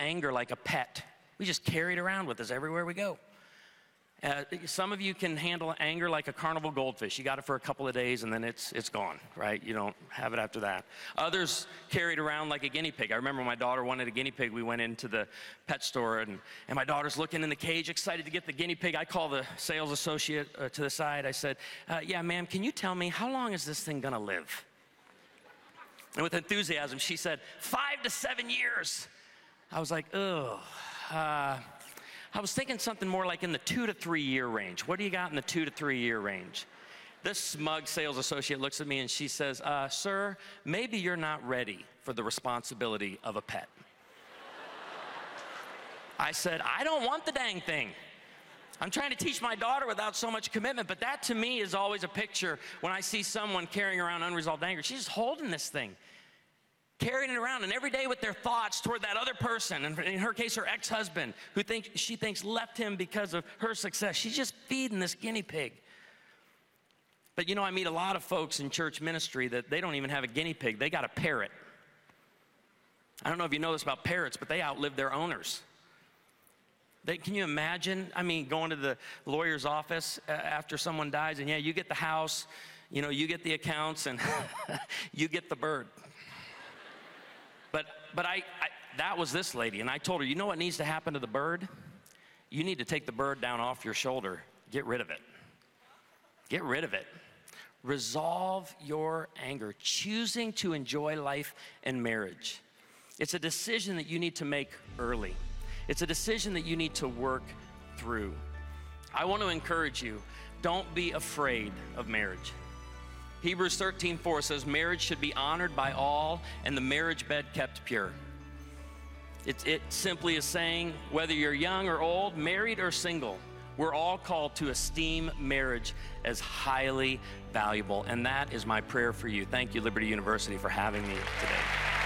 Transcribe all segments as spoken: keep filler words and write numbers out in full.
anger like a pet. We just carry it around with us everywhere we go. Uh, some of you can handle anger like a carnival goldfish. You got it for a couple of days and then it's it's gone, right? You don't have it after that. Others carry it around like a guinea pig. I remember my daughter wanted a guinea pig. We went into the pet store and, and my daughter's looking in the cage, excited to get the guinea pig. I call the sales associate uh, to the side. I said, uh, yeah, ma'am, can you tell me how long is this thing gonna live? And with enthusiasm, she said, five to seven years. I was like, ugh. Uh, I was thinking something more like in the two to three year range. What do you got in the two to three year range? This smug sales associate looks at me and she says, uh, sir, maybe you're not ready for the responsibility of a pet. I said, I don't want the dang thing. I'm trying to teach my daughter without so much commitment, but that to me is always a picture when I see someone carrying around unresolved anger. She's just holding this thing, carrying it around, and every day with their thoughts toward that other person, and in her case, her ex-husband, who think, she thinks left him because of her success. She's just feeding this guinea pig. But you know, I meet a lot of folks in church ministry that they don't even have a guinea pig. They got a parrot. I don't know if you know this about parrots, but they outlive their owners. They, can you imagine, I mean, going to the lawyer's office uh, after someone dies, and yeah, you get the house, you know, you get the accounts, and you get the bird. But, but I, I, that was this lady, and I told her, you know what needs to happen to the bird? You need to take the bird down off your shoulder. Get rid of it. Get rid of it. Resolve your anger, choosing to enjoy life and marriage. It's a decision that you need to make early. It's a decision that you need to work through. I want to encourage you, don't be afraid of marriage. Hebrews thirteen four says, marriage should be honored by all and the marriage bed kept pure. It, it simply is saying, whether you're young or old, married or single, we're all called to esteem marriage as highly valuable. And that is my prayer for you. Thank you, Liberty University, for having me today.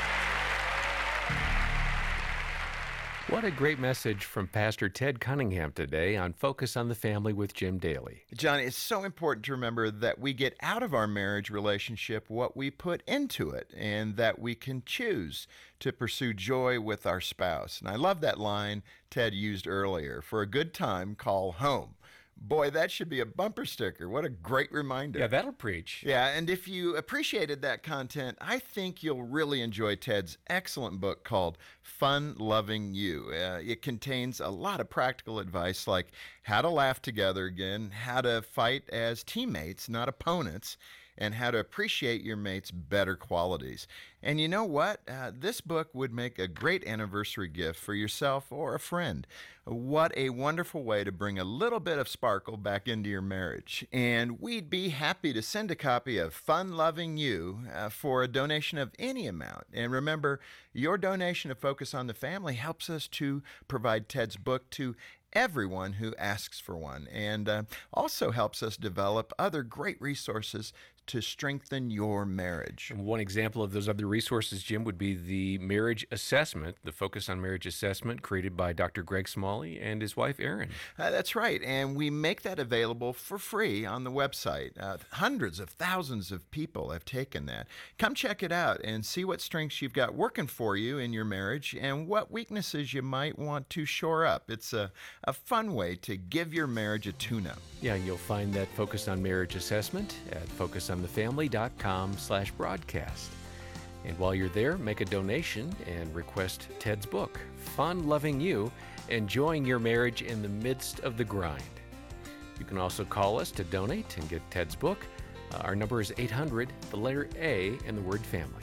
What a great message from Pastor Ted Cunningham today on Focus on the Family with Jim Daly. John, it's so important to remember that we get out of our marriage relationship what we put into it, and that we can choose to pursue joy with our spouse. And I love that line Ted used earlier, for a good time, call home. Boy, that should be a bumper sticker. What a great reminder. Yeah, that'll preach. Yeah, and if you appreciated that content, I think you'll really enjoy Ted's excellent book called Fun Loving You. Uh, it contains a lot of practical advice like how to laugh together again, how to fight as teammates, not opponents, and how to appreciate your mate's better qualities. And you know what? Uh, this book would make a great anniversary gift for yourself or a friend. What a wonderful way to bring a little bit of sparkle back into your marriage. And we'd be happy to send a copy of Fun Loving You uh, for a donation of any amount. And remember, your donation to Focus on the Family helps us to provide Ted's book to everyone who asks for one, and uh, also helps us develop other great resources to strengthen your marriage. And one example of those other resources, Jim, would be the marriage assessment, the Focus on Marriage assessment created by Doctor Greg Smalley and his wife, Erin. Uh, that's right, and we make that available for free on the website. Uh, hundreds of thousands of people have taken that. Come check it out and see what strengths you've got working for you in your marriage and what weaknesses you might want to shore up. It's a, a fun way to give your marriage a tune-up. Yeah, you'll find that Focus on Marriage assessment at focus on the family dot com slash broadcast. And while you're there, make a donation and request Ted's book, Fun Loving You, Enjoying Your Marriage in the Midst of the Grind. You can also call us to donate and get Ted's book. Uh, our number is eight hundred, the letter A, and the word family.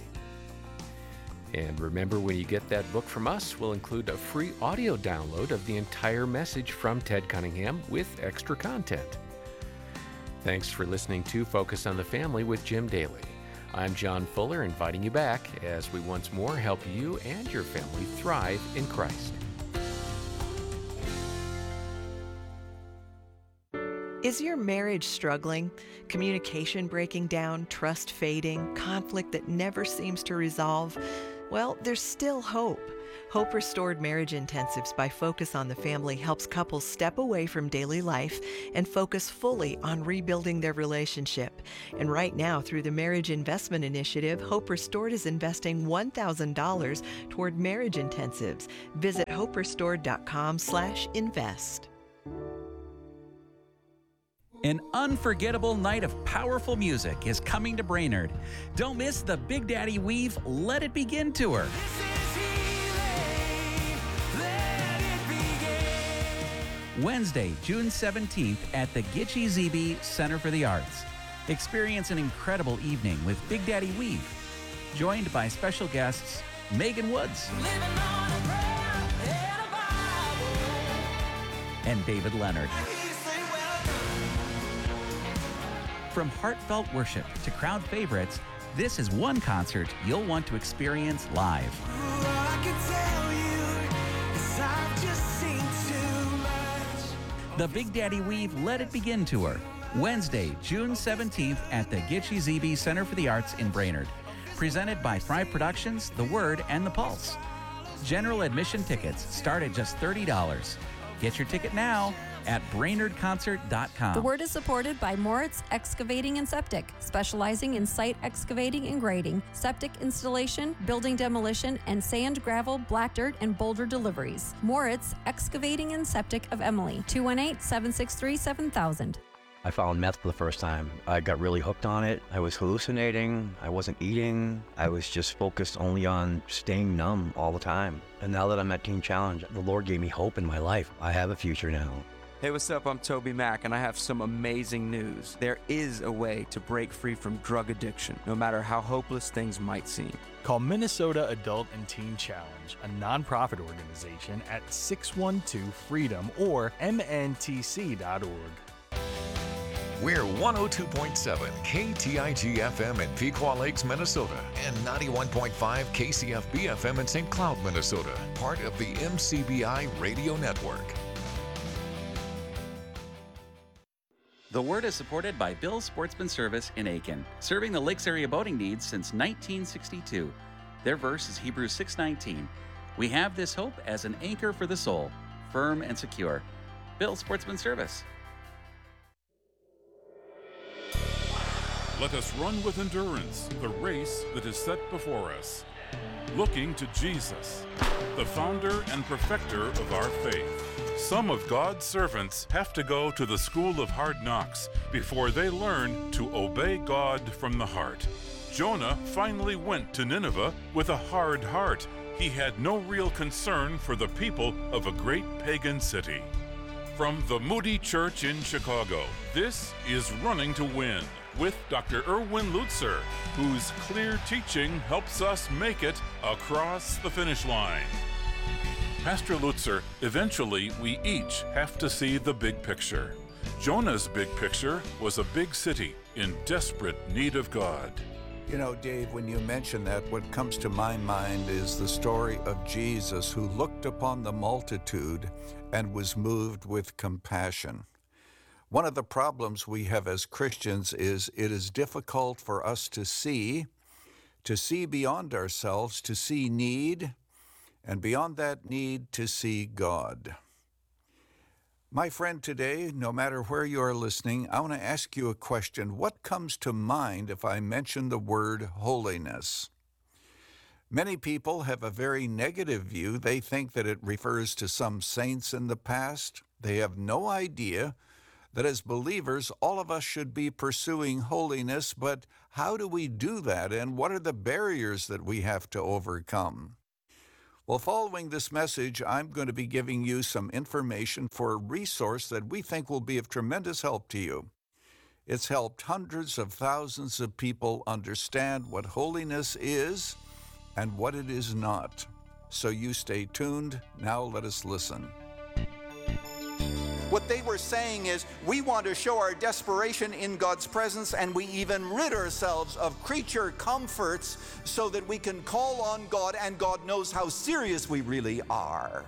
And remember, when you get that book from us, we'll include a free audio download of the entire message from Ted Cunningham with extra content. Thanks for listening to Focus on the Family with Jim Daly. I'm John Fuller, inviting you back as we once more help you and your family thrive in Christ. Is your marriage struggling? Communication breaking down, trust fading, conflict that never seems to resolve? Well, there's still hope. Hope Restored Marriage Intensives by Focus on the Family helps couples step away from daily life and focus fully on rebuilding their relationship. And right now, through the Marriage Investment Initiative, Hope Restored is investing one thousand dollars toward marriage intensives. Visit hope restored dot com slash invest. An unforgettable night of powerful music is coming to Brainerd. Don't miss the Big Daddy Weave Let It Begin tour. Wednesday, June seventeenth at the Gitche Zebe Center for the Arts. Experience an incredible evening with Big Daddy Weave, joined by special guests Megan Woods and David Leonard. From heartfelt worship to crowd favorites, this is one concert you'll want to experience live. The Big Daddy Weave Let It Begin tour, Wednesday, June seventeenth at the Gitche Zebe Center for the Arts in Brainerd. Presented by Thrive Productions, The Word, and The Pulse. General admission tickets start at just thirty dollars. Get your ticket now at brainerd concert dot com. The Word is supported by Moritz Excavating and Septic, specializing in site excavating and grading, septic installation, building demolition, and sand, gravel, black dirt, and boulder deliveries. Moritz Excavating and Septic of Emily, two one eight, seven six three, seven thousand. I found meth for the first time. I got really hooked on it. I was hallucinating. I wasn't eating. I was just focused only on staying numb all the time. And now that I'm at Teen Challenge, the Lord gave me hope in my life. I have a future now. Hey, what's up? I'm Toby Mack, and I have some amazing news. There is a way to break free from drug addiction, no matter how hopeless things might seem. Call Minnesota Adult and Teen Challenge, a nonprofit organization, at six one two freedom or m n t c dot org. We're one oh two point seven K T I G F M in Pequot Lakes, Minnesota, and ninety-one point five K C F B F M in Saint Cloud, Minnesota, part of the M C B I radio network. The Word is supported by Bill's Sportsman Service in Aiken, serving the Lakes area boating needs since nineteen sixty-two. Their verse is Hebrews six nineteen. We have this hope as an anchor for the soul, firm and secure. Bill's Sportsman Service. Let us run with endurance the race that is set before us, looking to Jesus, the founder and perfecter of our faith. Some of God's servants have to go to the school of hard knocks before they learn to obey God from the heart. Jonah finally went to Nineveh with a hard heart. He had no real concern for the people of a great pagan city. From the Moody Church in Chicago, this is Running to Win with Doctor Erwin Lutzer, whose clear teaching helps us make it across the finish line. Pastor Lutzer, eventually we each have to see the big picture. Jonah's big picture was a big city in desperate need of God. You know, Dave, when you mention that, what comes to my mind is the story of Jesus, who looked upon the multitude and was moved with compassion. One of the problems we have as Christians is it is difficult for us to see, to see beyond ourselves, to see need, and beyond that need, to see God. My friend, today, no matter where you are listening, I want to ask you a question. What comes to mind if I mention the word holiness? Many people have a very negative view. They think that it refers to some saints in the past. They have no idea that as believers, all of us should be pursuing holiness, but how do we do that, and what are the barriers that we have to overcome? Well, following this message, I'm going to be giving you some information for a resource that we think will be of tremendous help to you. It's helped hundreds of thousands of people understand what holiness is and what it is not. So you stay tuned. Now let us listen. What they were saying is, we want to show our desperation in God's presence, and we even rid ourselves of creature comforts so that we can call on God, and God knows how serious we really are.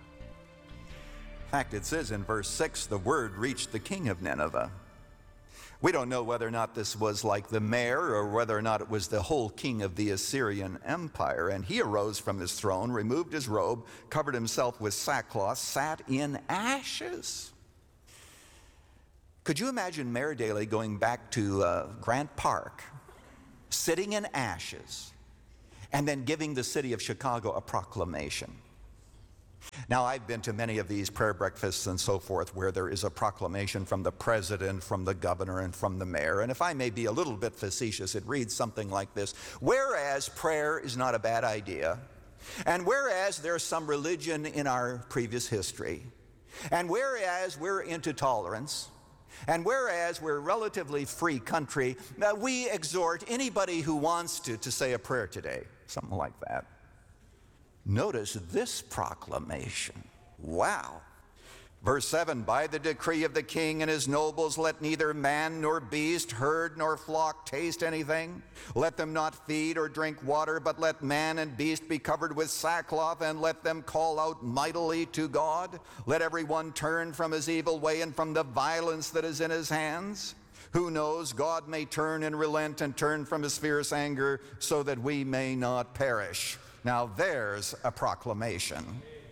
In fact, it says in verse six, the word reached the king of Nineveh. We don't know whether or not this was like the mayor or whether or not it was the whole king of the Assyrian Empire. And he arose from his throne, removed his robe, covered himself with sackcloth, sat in ashes. Could you imagine Mayor Daley going back to uh, Grant Park, sitting in ashes, and then giving the city of Chicago a proclamation? Now, I've been to many of these prayer breakfasts and so forth where there is a proclamation from the president, from the governor, and from the mayor. And if I may be a little bit facetious, it reads something like this: whereas prayer is not a bad idea, and whereas there's some religion in our previous history, and whereas we're into tolerance, and whereas we're a relatively free country, uh, we exhort anybody who wants to to say a prayer today. Something like that. Notice this proclamation. Wow. Verse seven, by the decree of the king and his nobles, let neither man nor beast, herd nor flock taste anything. Let them not feed or drink water, but let man and beast be covered with sackcloth, and let them call out mightily to God. Let everyone turn from his evil way and from the violence that is in his hands. Who knows, God may turn and relent and turn from his fierce anger so that we may not perish. Now there's a proclamation.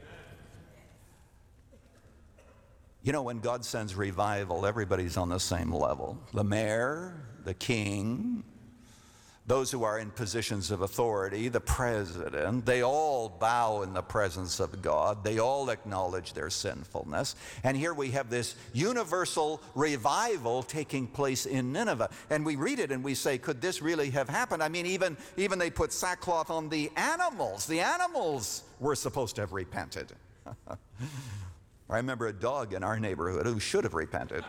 You know, when God sends revival, everybody's on the same level. The mayor, the king, those who are in positions of authority, the president, they all bow in the presence of God. They all acknowledge their sinfulness. And here we have this universal revival taking place in Nineveh. And we read it and we say, could this really have happened? I mean, even, even they put sackcloth on the animals. The animals were supposed to have repented. I remember a dog in our neighborhood who should have repented.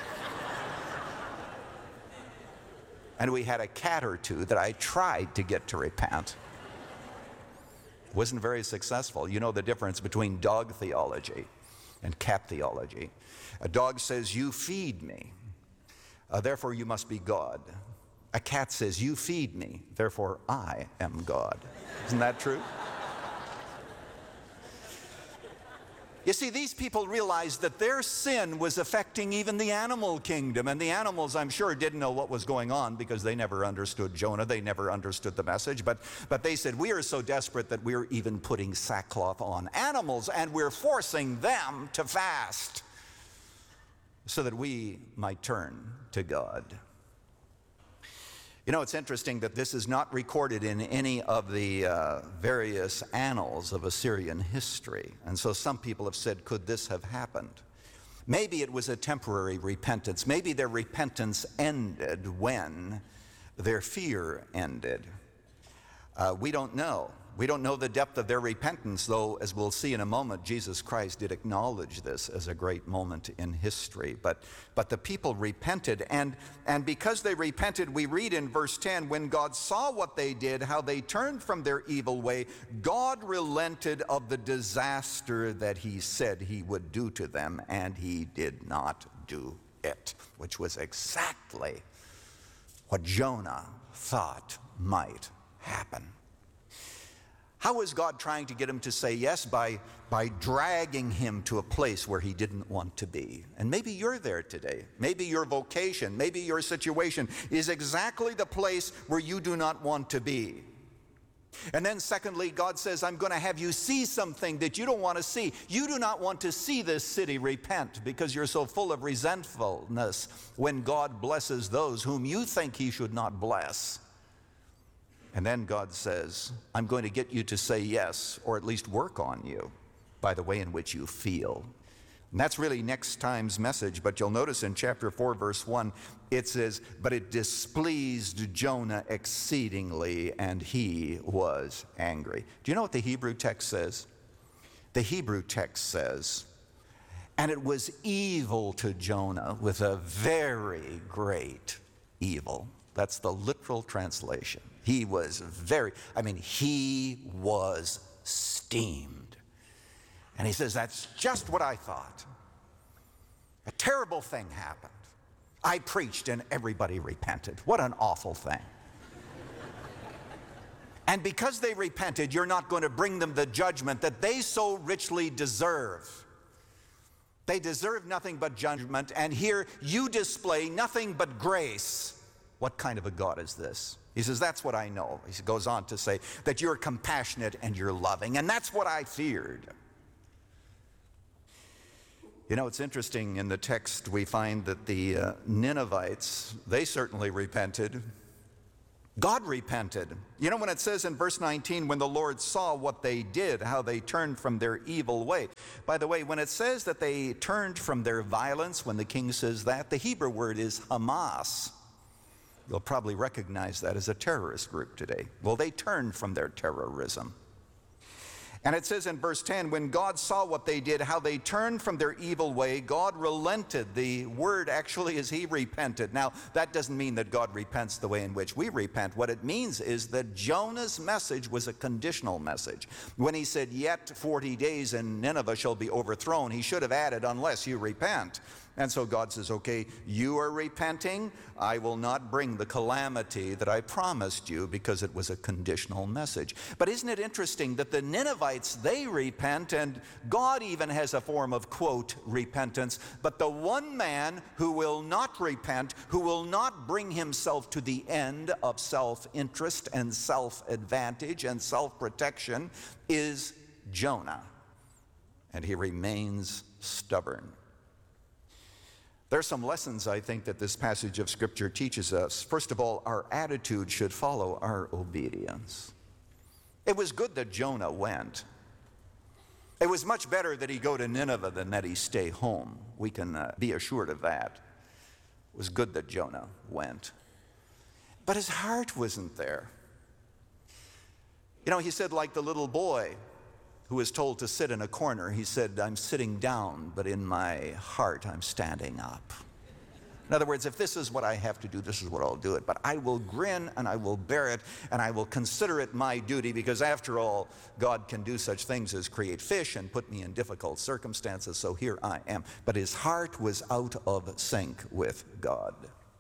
And we had a cat or two that I tried to get to repent. Wasn't very successful. You know the difference between dog theology and cat theology. A dog says, you feed me, uh, therefore you must be God. A cat says, you feed me, therefore I am God. Isn't that true? You see, these people realized that their sin was affecting even the animal kingdom. And the animals, I'm sure, didn't know what was going on because they never understood Jonah. They never understood the message. But, but they said, we are so desperate that we're even putting sackcloth on animals, and we're forcing them to fast so that we might turn to God. You know, it's interesting that this is not recorded in any of the uh, various annals of Assyrian history. And so some people have said, could this have happened? Maybe it was a temporary repentance. Maybe their repentance ended when their fear ended. Uh, we don't know. We don't know the depth of their repentance, though, as we'll see in a moment, Jesus Christ did acknowledge this as a great moment in history. But, but the people repented, and, and because they repented, we read in verse ten, when God saw what they did, how they turned from their evil way, God relented of the disaster that he said he would do to them, and he did not do it, which was exactly what Jonah thought might happen. How was God trying to get him to say yes? By, by dragging him to a place where he didn't want to be. And maybe you're there today. Maybe your vocation, maybe your situation is exactly the place where you do not want to be. And then secondly, God says, I'm going to have you see something that you don't want to see. You do not want to see this city repent because you're so full of resentfulness when God blesses those whom you think he should not bless. And then God says, I'm going to get you to say yes, or at least work on you by the way in which you feel. And that's really next time's message, but you'll notice in chapter four, verse one, it says, but it displeased Jonah exceedingly, and he was angry. Do you know what the Hebrew text says? The Hebrew text says, and it was evil to Jonah with a very great evil. That's the literal translation. He was very, I mean, he was steamed. And he says, that's just what I thought. A terrible thing happened. I preached and everybody repented. What an awful thing. And because they repented, you're not going to bring them the judgment that they so richly deserve. They deserve nothing but judgment, and here you display nothing but grace. What kind of a God is this? He says, that's what I know. He goes on to say that you're compassionate and you're loving, and that's what I feared. You know, it's interesting, in the text we find that the uh, Ninevites, they certainly repented. God repented. You know, when it says in verse nineteen, when the Lord saw what they did, how they turned from their evil way. By the way, when it says that they turned from their violence, when the king says that, the Hebrew word is Hamas. You'll probably recognize that as a terrorist group today. Well, they turned from their terrorism. And it says in verse ten, when God saw what they did, how they turned from their evil way, God relented. The word actually is he repented. Now, that doesn't mean that God repents the way in which we repent. What it means is that Jonah's message was a conditional message. When he said, yet forty days and Nineveh shall be overthrown, he should have added, unless you repent. And so God says, okay, you are repenting. I will not bring the calamity that I promised you, because it was a conditional message. But isn't it interesting that the Ninevites, they repent, and God even has a form of, quote, repentance. But the one man who will not repent, who will not bring himself to the end of self-interest and self-advantage and self-protection, is Jonah. And he remains stubborn. There are some lessons, I think, that this passage of Scripture teaches us. First of all, our attitude should follow our obedience. It was good that Jonah went. It was much better that he go to Nineveh than that he stay home. We can uh, be assured of that. It was good that Jonah went. But his heart wasn't there. You know, he said, like the little boy who was told to sit in a corner, he said, I'm sitting down, but in my heart I'm standing up. In other words, if this is what I have to do, this is what I'll do it. But I will grin and I will bear it, and I will consider it my duty, because after all, God can do such things as create fish and put me in difficult circumstances, so here I am. But his heart was out of sync with God.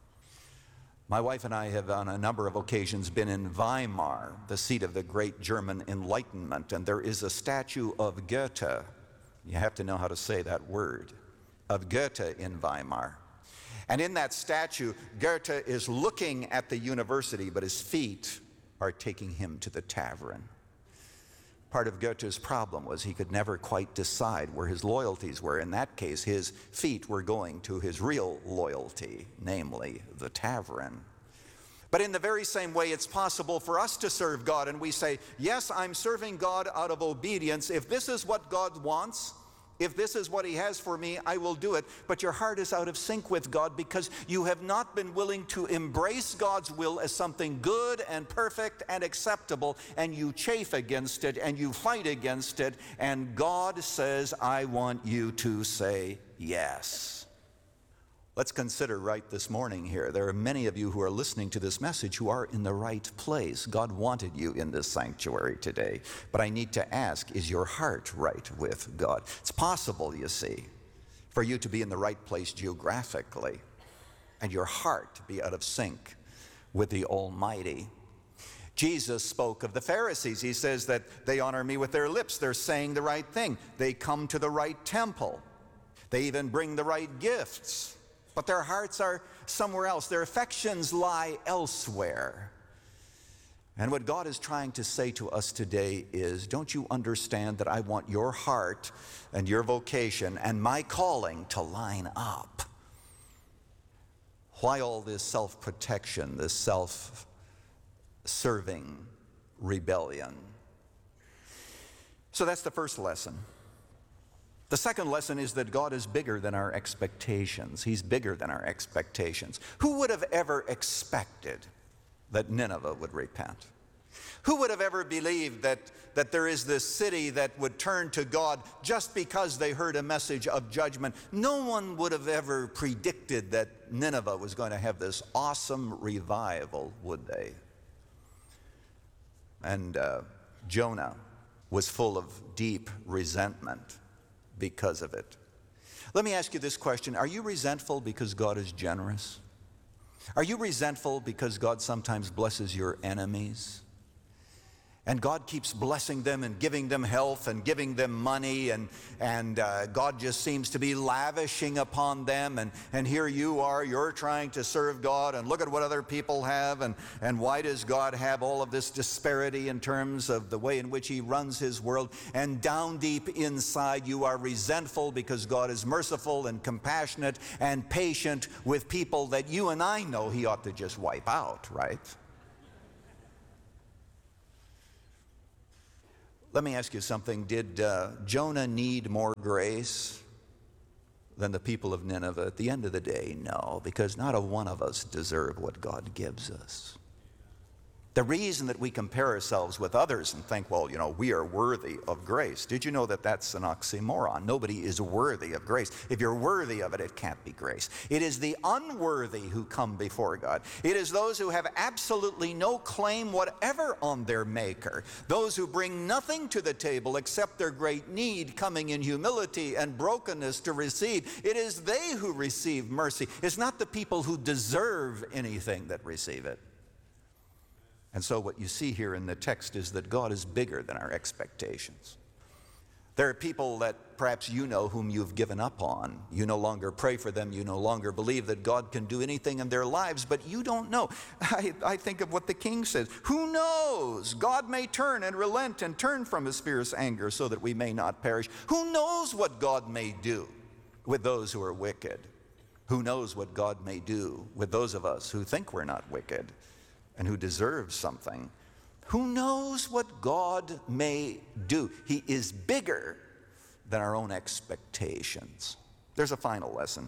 My wife and I have on a number of occasions been in Weimar, the seat of the great German Enlightenment, and there is a statue of Goethe. You have to know how to say that word, of Goethe in Weimar. And in that statue, Goethe is looking at the university, but his feet are taking him to the tavern. Part of Goethe's problem was he could never quite decide where his loyalties were. In that case, his feet were going to his real loyalty, namely the tavern. But in the very same way, it's possible for us to serve God, and we say, yes, I'm serving God out of obedience. If this is what God wants, if this is what he has for me, I will do it. But your heart is out of sync with God because you have not been willing to embrace God's will as something good and perfect and acceptable, and you chafe against it and you fight against it, and God says, I want you to say yes. Let's consider right this morning here. There are many of you who are listening to this message who are in the right place. God wanted you in this sanctuary today. But I need to ask, is your heart right with God? It's possible, you see, for you to be in the right place geographically and your heart to be out of sync with the Almighty. Jesus spoke of the Pharisees. He says that they honor me with their lips. They're saying the right thing. They come to the right temple. They even bring the right gifts. But their hearts are somewhere else. Their affections lie elsewhere. And what God is trying to say to us today is, don't you understand that I want your heart and your vocation and my calling to line up? Why all this self-protection, this self-serving rebellion? So that's the first lesson. The second lesson is that God is bigger than our expectations. He's bigger than our expectations. Who would have ever expected that Nineveh would repent? Who would have ever believed that, that there is this city that would turn to God just because they heard a message of judgment? No one would have ever predicted that Nineveh was going to have this awesome revival, would they? And uh, Jonah was full of deep resentment because of it. Let me ask you this question. Are you resentful because God is generous? Are you resentful because God sometimes blesses your enemies? And God keeps blessing them and giving them health and giving them money, and, and uh, God just seems to be lavishing upon them. And, and here you are, you're trying to serve God, and look at what other people have. And, and why does God have all of this disparity in terms of the way in which he runs his world? And down deep inside you are resentful because God is merciful and compassionate and patient with people that you and I know he ought to just wipe out, right? Let me ask you something. Did uh, Jonah need more grace than the people of Nineveh? At the end of the day, no, because not a one of us deserve what God gives us. The reason that we compare ourselves with others and think, well, you know, we are worthy of grace. Did you know that that's an oxymoron? Nobody is worthy of grace. If you're worthy of it, it can't be grace. It is the unworthy who come before God. It is those who have absolutely no claim whatever on their Maker. Those who bring nothing to the table except their great need, coming in humility and brokenness to receive. It is they who receive mercy. It's not the people who deserve anything that receive it. And so what you see here in the text is that God is bigger than our expectations. There are people that perhaps you know whom you've given up on. You no longer pray for them. You no longer believe that God can do anything in their lives, but you don't know. I, I think of what the king says. Who knows? God may turn and relent and turn from his fierce anger so that we may not perish. Who knows what God may do with those who are wicked? Who knows what God may do with those of us who think we're not wicked and who deserve something? Who knows what God may do? He is bigger than our own expectations. There's a final lesson,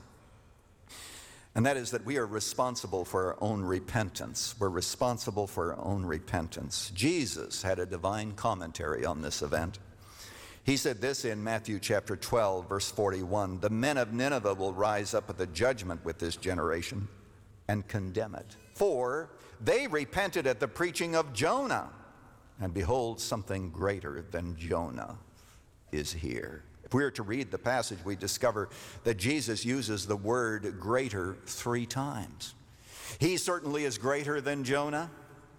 and that is that we are responsible for our own repentance. We're responsible for our own repentance. Jesus had a divine commentary on this event. He said this in Matthew chapter twelve, verse forty-one, "The men of Nineveh will rise up at the judgment with this generation and condemn it. For they repented at the preaching of Jonah, and behold, something greater than Jonah is here." If we are to read the passage, we discover that Jesus uses the word greater three times. He certainly is greater than Jonah.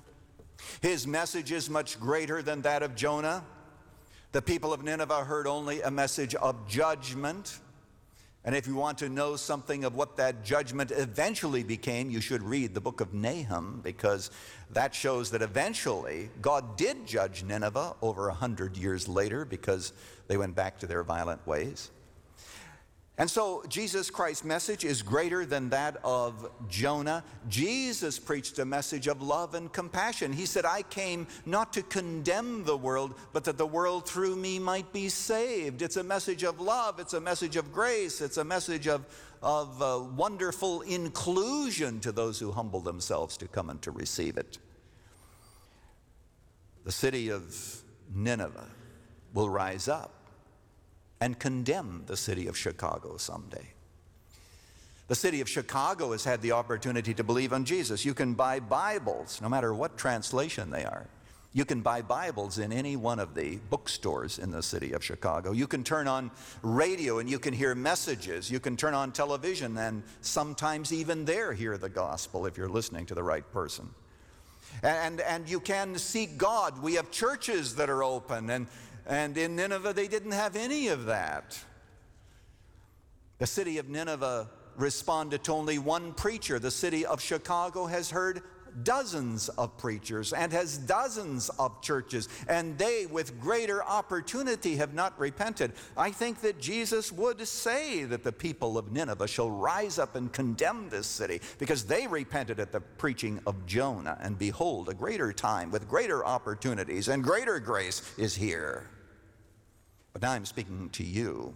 His message is much greater than that of Jonah. The people of Nineveh heard only a message of judgment. And if you want to know something of what that judgment eventually became, you should read the book of Nahum, because that shows that eventually God did judge Nineveh over a hundred years later because they went back to their violent ways. And so Jesus Christ's message is greater than that of Jonah. Jesus preached a message of love and compassion. He said, "I came not to condemn the world, but that the world through me might be saved." It's a message of love. It's a message of grace. It's a message of, of uh, wonderful inclusion to those who humble themselves to come and to receive it. The city of Nineveh will rise up and condemn the city of Chicago someday. The city of Chicago has had the opportunity to believe on Jesus. You can buy Bibles, no matter what translation they are. You can buy Bibles in any one of the bookstores in the city of Chicago. You can turn on radio and you can hear messages. You can turn on television and sometimes even there hear the gospel if you're listening to the right person. And, and you can seek God. We have churches that are open, and And in Nineveh, they didn't have any of that. The city of Nineveh responded to only one preacher. The city of Chicago has heard dozens of preachers and has dozens of churches, and they, with greater opportunity, have not repented. I think that Jesus would say that the people of Nineveh shall rise up and condemn this city because they repented at the preaching of Jonah, and behold, a greater time with greater opportunities and greater grace is here. But now I'm speaking to you.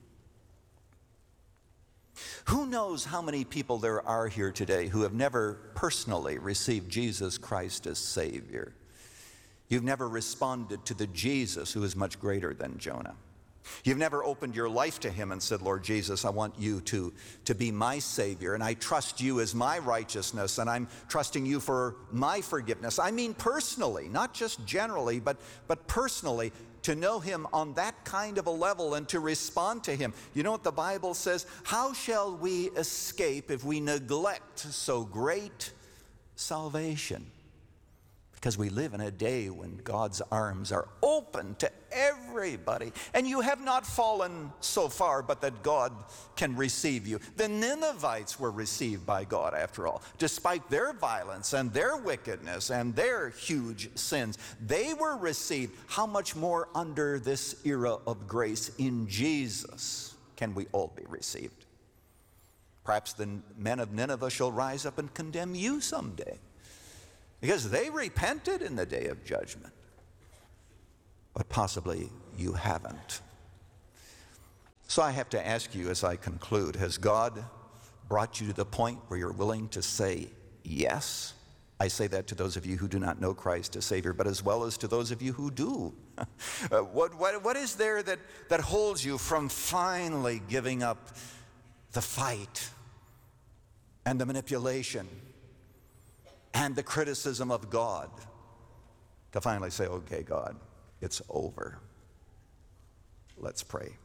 Who knows how many people there are here today who have never personally received Jesus Christ as Savior? You've never responded to the Jesus who is much greater than Jonah. You've never opened your life to him and said, "Lord Jesus, I want you to, to be my Savior, and I trust you as my righteousness, and I'm trusting you for my forgiveness." I mean personally, not just generally, but, but personally, to know him on that kind of a level and to respond to him. You know what the Bible says? How shall we escape if we neglect so great salvation? Because we live in a day when God's arms are open to everybody. And you have not fallen so far, but that God can receive you. The Ninevites were received by God, after all. Despite their violence and their wickedness and their huge sins, they were received. How much more under this era of grace in Jesus can we all be received? Perhaps the men of Nineveh shall rise up and condemn you someday, because they repented in the day of judgment. But possibly you haven't. So I have to ask you as I conclude, has God brought you to the point where you're willing to say yes? I say that to those of you who do not know Christ as Savior, but as well as to those of you who do. uh, what, what, what is there that, that holds you from finally giving up the fight and the manipulation and the criticism of God, to finally say, okay, God, it's over. Let's pray.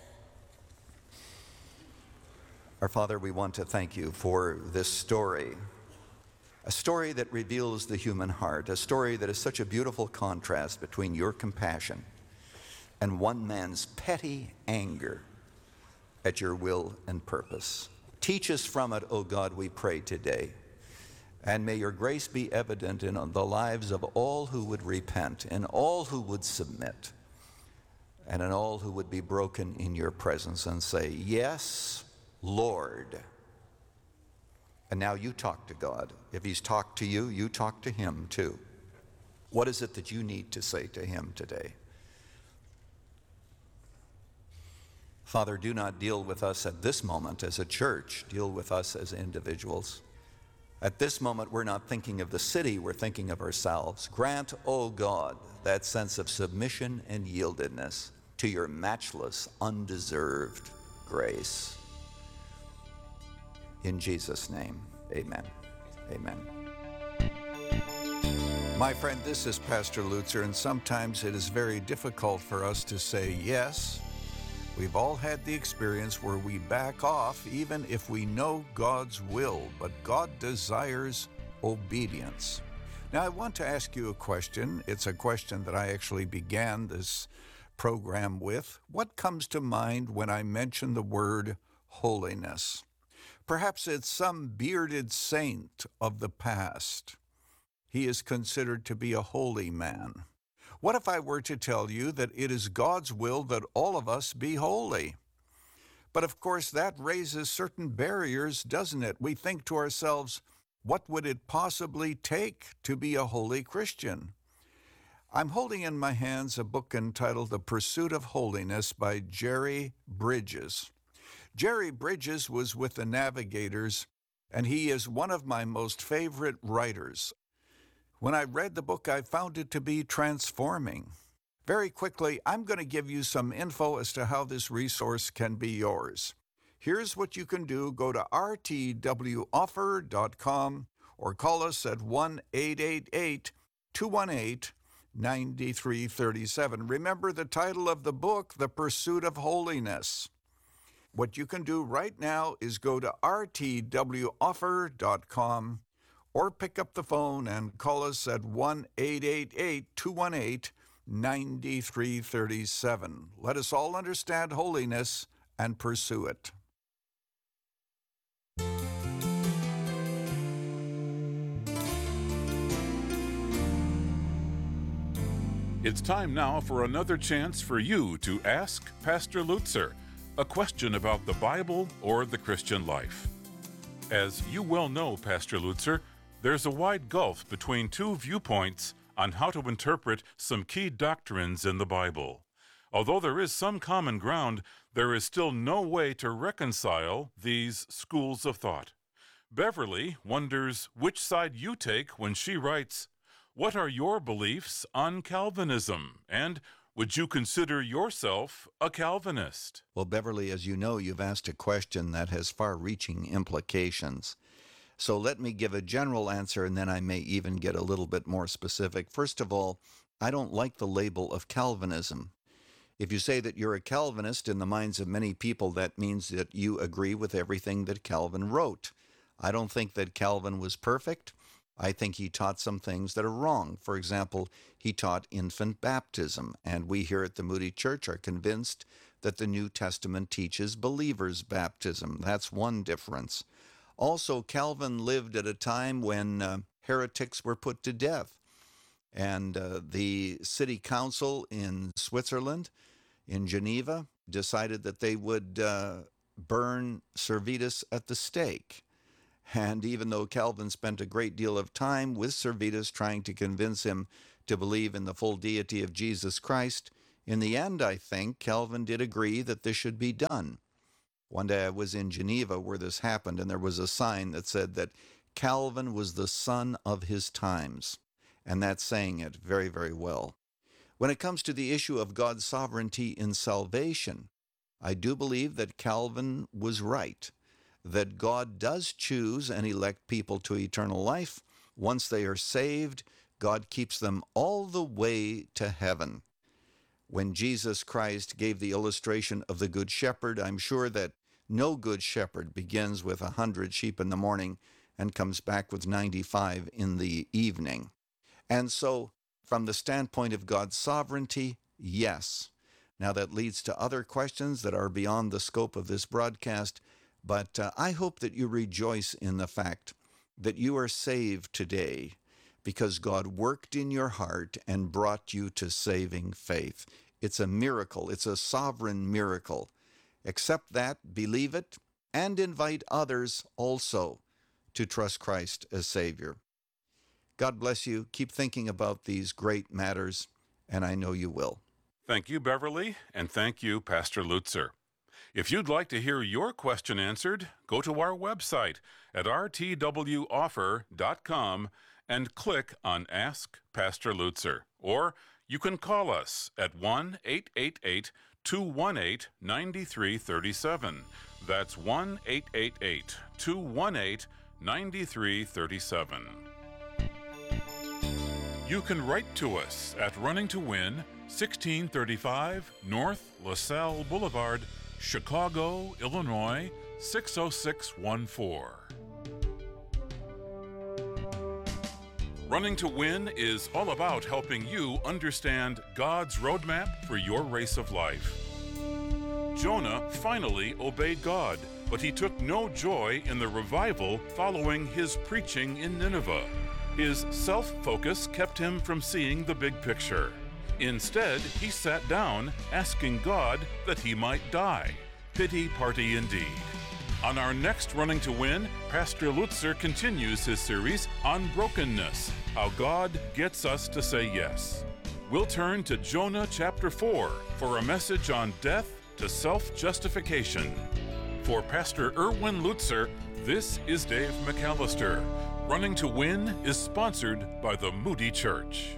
Our Father, we want to thank you for this story, a story that reveals the human heart, a story that is such a beautiful contrast between your compassion and one man's petty anger at your will and purpose. Teach us from it, O God, we pray today. And may your grace be evident in the lives of all who would repent, in all who would submit, and in all who would be broken in your presence and say, yes, Lord. And now you talk to God. If he's talked to you, you talk to him too. What is it that you need to say to him today? Father, do not deal with us at this moment as a church. Deal with us as individuals. At this moment, we're not thinking of the city, we're thinking of ourselves. Grant, O God, that sense of submission and yieldedness to your matchless, undeserved grace. In Jesus' name, amen. Amen. My friend, this is Pastor Lutzer, and sometimes it is very difficult for us to say yes. We've all had the experience where we back off even if we know God's will, but God desires obedience. Now, I want to ask you a question. It's a question that I actually began this program with. What comes to mind when I mention the word holiness? Perhaps it's some bearded saint of the past. He is considered to be a holy man. What if I were to tell you that it is God's will that all of us be holy? But of course, that raises certain barriers, doesn't it? We think to ourselves, what would it possibly take to be a holy Christian? I'm holding in my hands a book entitled The Pursuit of Holiness by Jerry Bridges. Jerry Bridges was with the Navigators, and he is one of my most favorite writers. When I read the book, I found it to be transforming. Very quickly, I'm going to give you some info as to how this resource can be yours. Here's what you can do. Go to r t w offer dot com or call us at one eight eight eight, two one eight, nine three three seven. Remember the title of the book, The Pursuit of Holiness. What you can do right now is go to r t w offer dot com or pick up the phone and call us at one eight eight eight, two one eight, nine three three seven. Let us all understand holiness and pursue it. It's time now for another chance for you to ask Pastor Lutzer a question about the Bible or the Christian life. As you well know, Pastor Lutzer, there's a wide gulf between two viewpoints on how to interpret some key doctrines in the Bible. Although there is some common ground, there is still no way to reconcile these schools of thought. Beverly wonders which side you take when she writes, "What are your beliefs on Calvinism? And would you consider yourself a Calvinist?" Well, Beverly, as you know, you've asked a question that has far-reaching implications. So let me give a general answer, and then I may even get a little bit more specific. First of all, I don't like the label of Calvinism. If you say that you're a Calvinist, in the minds of many people, that means that you agree with everything that Calvin wrote. I don't think that Calvin was perfect. I think he taught some things that are wrong. For example, he taught infant baptism, and we here at the Moody Church are convinced that the New Testament teaches believers' baptism. That's one difference. Also, Calvin lived at a time when uh, heretics were put to death, and uh, the city council in Switzerland, in Geneva, decided that they would uh, burn Servetus at the stake. And even though Calvin spent a great deal of time with Servetus trying to convince him to believe in the full deity of Jesus Christ, in the end, I think, Calvin did agree that this should be done. One day I was in Geneva where this happened, and there was a sign that said that Calvin was the son of his times. And that's saying it very, very well. When it comes to the issue of God's sovereignty in salvation, I do believe that Calvin was right, that God does choose and elect people to eternal life. Once they are saved, God keeps them all the way to heaven. When Jesus Christ gave the illustration of the Good Shepherd, I'm sure that no good shepherd begins with a hundred sheep in the morning and comes back with ninety-five in the evening. And so, from the standpoint of God's sovereignty, yes. Now that leads to other questions that are beyond the scope of this broadcast, but uh, I hope that you rejoice in the fact that you are saved today because God worked in your heart and brought you to saving faith. It's a miracle. It's a sovereign miracle. Accept that, believe it, and invite others also to trust Christ as Savior. God bless you. Keep thinking about these great matters, and I know you will. Thank you, Beverly, and thank you, Pastor Lutzer. If you'd like to hear your question answered, go to our website at r t w offer dot com and click on Ask Pastor Lutzer. Or you can call us at one eight eight eight, two one eight, nine three three seven. That's one eight eight eight, two one eight, nine three three seven. You can write to us at Running to Win, sixteen thirty-five North LaSalle Boulevard, Chicago, Illinois, six oh six one four. Running to Win is all about helping you understand God's roadmap for your race of life. Jonah finally obeyed God, but he took no joy in the revival following his preaching in Nineveh. His self-focus kept him from seeing the big picture. Instead, he sat down, asking God that he might die. Pity party indeed. On our next Running to Win, Pastor Lutzer continues his series on brokenness, how God gets us to say yes. We'll turn to Jonah chapter four for a message on death to self-justification. For Pastor Erwin Lutzer, this is Dave McAllister. Running to Win is sponsored by the Moody Church.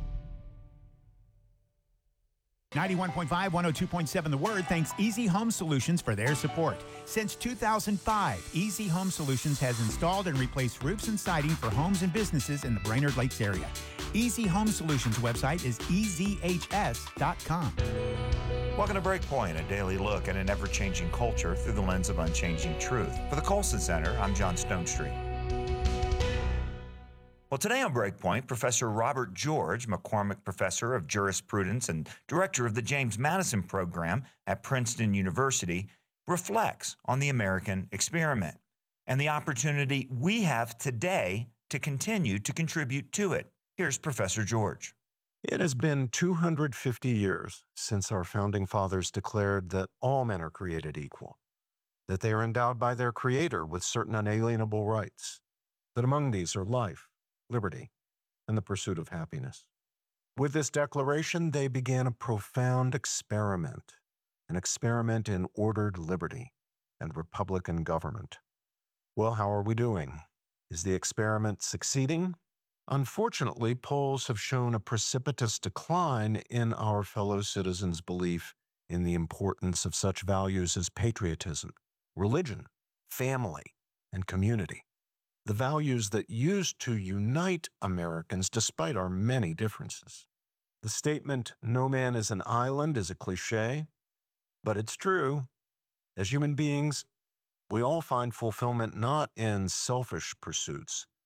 ninety-one point five, one oh two point seven The Word thanks Easy Home Solutions for their support. Since two thousand five, Easy Home Solutions has installed and replaced roofs and siding for homes and businesses in the Brainerd Lakes area. Easy Home Solutions website is e z h s dot com. Welcome to Breakpoint, a daily look at an ever-changing culture through the lens of unchanging truth. For the Colson Center, I'm John Stonestreet. Well, today on Breakpoint, Professor Robert George, McCormick Professor of Jurisprudence and Director of the James Madison Program at Princeton University, reflects on the American experiment and the opportunity we have today to continue to contribute to it. Here's Professor George. It has been two hundred fifty years since our founding fathers declared that all men are created equal, that they are endowed by their Creator with certain unalienable rights, that among these are life, liberty, and the pursuit of happiness. With this declaration, they began a profound experiment, an experiment in ordered liberty and republican government. Well, how are we doing? Is the experiment succeeding? Unfortunately, polls have shown a precipitous decline in our fellow citizens' belief in the importance of such values as patriotism, religion, family, and community. The values that used to unite Americans despite our many differences. The statement, "no man is an island," is a cliche, but it's true. As human beings, we all find fulfillment not in selfish pursuits,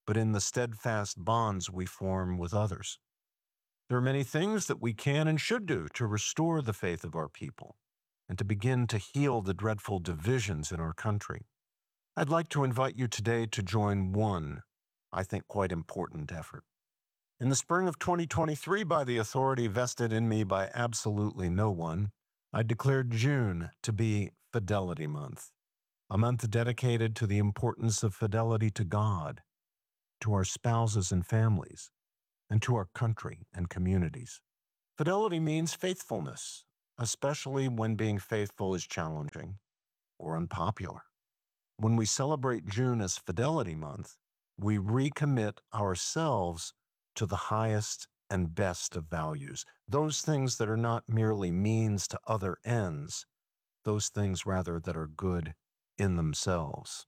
but in the steadfast bonds we form with others. There are many things that we can and should do to restore the faith of our people and to begin to heal the dreadful divisions in our country. I'd like to invite you today to join one, I think, quite important effort. In the spring of twenty twenty-three, by the authority vested in me by absolutely no one, I declared June to be Fidelity Month, a month dedicated to the importance of fidelity to God, to our spouses and families, and to our country and communities. Fidelity means faithfulness, especially when being faithful is challenging or unpopular. When we celebrate June as Fidelity Month, we recommit ourselves to the highest and best of values, those things that are not merely means to other ends, those things rather that are good in themselves.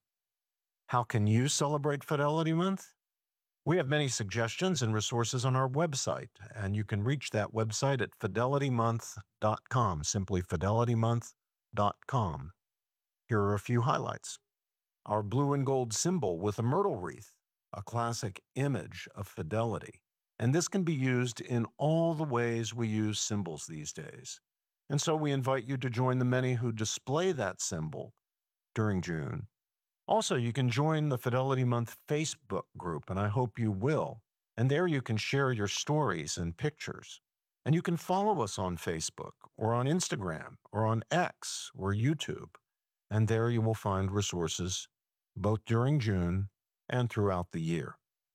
How can you celebrate Fidelity Month? We have many suggestions and resources on our website, and you can reach that website at fidelity month dot com, simply fidelity month dot com. Here are a few highlights. Our blue and gold symbol with a myrtle wreath, a classic image of fidelity. And this can be used in all the ways we use symbols these days. And so we invite you to join the many who display that symbol during June. Also, you can join the Fidelity Month Facebook group, and I hope you will. And there you can share your stories and pictures. And you can follow us on Facebook or on Instagram or on X or YouTube. And there you will find resources both during June and throughout the year.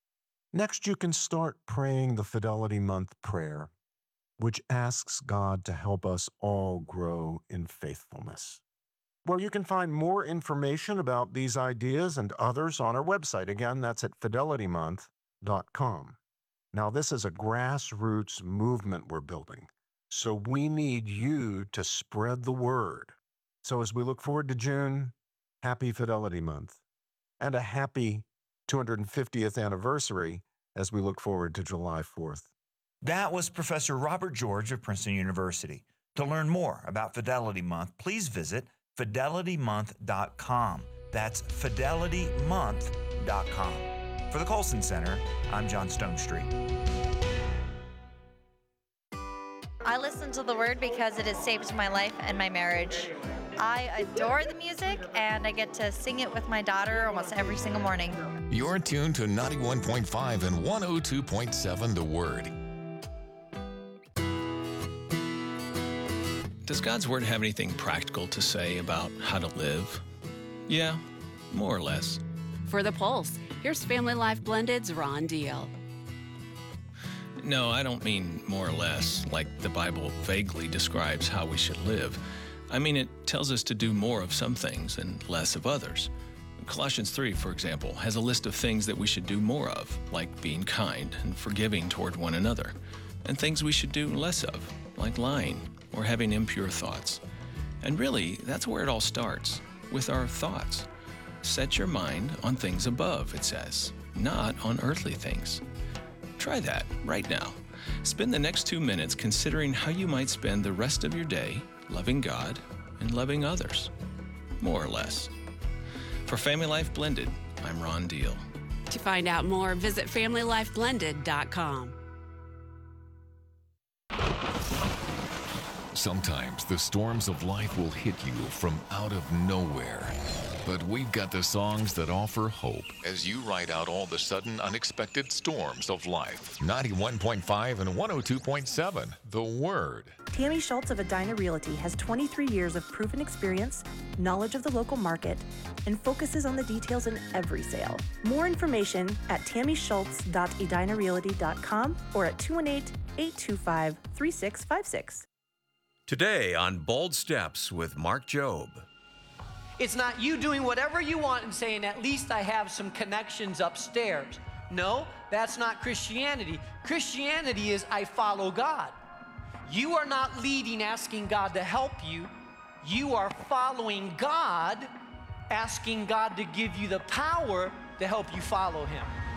Next, you can start praying the Fidelity Month prayer, which asks God to help us all grow in faithfulness. Well, you can find more information about these ideas and others on our website. Again, that's at fidelity month dot com. Now, this is a grassroots movement we're building, so we need you to spread the word. So as we look forward to June, happy Fidelity Month, and a happy two hundred fiftieth anniversary as we look forward to July fourth. That was Professor Robert George of Princeton University. To learn more about Fidelity Month, please visit fidelity month dot com. That's fidelity month dot com. For the Colson Center, I'm John Stonestreet. I listen to the Word because it has saved my life and my marriage. I adore the music, and I get to sing it with my daughter almost every single morning. You're tuned to ninety-one point five and one oh two point seven The Word. Does God's Word have anything practical to say about how to live? Yeah, more or less. For the Pulse, here's Family Life Blended's Ron Deal. No, I don't mean more or less, like the Bible vaguely describes how we should live. I mean, it tells us to do more of some things and less of others. Colossians three, for example, has a list of things that we should do more of, like being kind and forgiving toward one another, and things we should do less of, like lying or having impure thoughts. And really, that's where it all starts, with our thoughts. Set your mind on things above, it says, not on earthly things. Try that right now. Spend the next two minutes considering how you might spend the rest of your day loving God and loving others, more or less. For Family Life Blended, I'm Ron Deal. To find out more, visit family life blended dot com. Sometimes the storms of life will hit you from out of nowhere. But we've got the songs that offer hope as you ride out all the sudden unexpected storms of life. ninety-one point five and one oh two point seven, The Word. Tammy Schultz of Edina Realty has twenty-three years of proven experience, knowledge of the local market, and focuses on the details in every sale. More information at tammy schultz dot edina realty dot com or at two one eight, eight two five, three six five six. Today on Bold Steps with Mark Jobe. It's not you doing whatever you want and saying, at least I have some connections upstairs. No, that's not Christianity. Christianity is I follow God. You are not leading, asking God to help you. You are following God, asking God to give you the power to help you follow Him.